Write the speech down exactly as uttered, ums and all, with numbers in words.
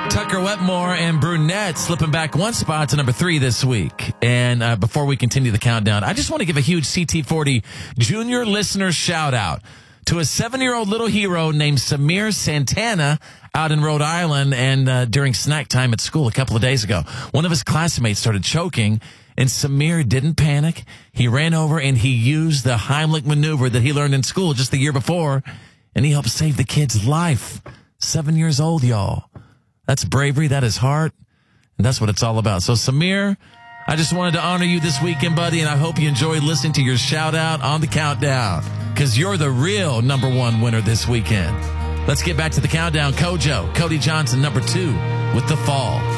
Tucker Wetmore and Brunette slipping back one spot to number three this week. And uh, before we continue the countdown, I just want to give a huge C T forty junior listener shout out to a seven-year-old little hero named Samir Santana out in Rhode Island. And uh, during snack time at school a couple of days ago, one of his classmates started choking, and Samir didn't panic. He ran over and he used the Heimlich maneuver that he learned in school just the year before, and he helped save the kid's life. Seven years old, y'all. That's bravery. That is heart. And that's what it's all about. So, Samir, I just wanted to honor you this weekend, buddy, and I hope you enjoyed listening to your shout-out on the countdown, because you're the real number one winner this weekend. Let's get back to the countdown. Kojo, Cody Johnson, number two, with The Fall.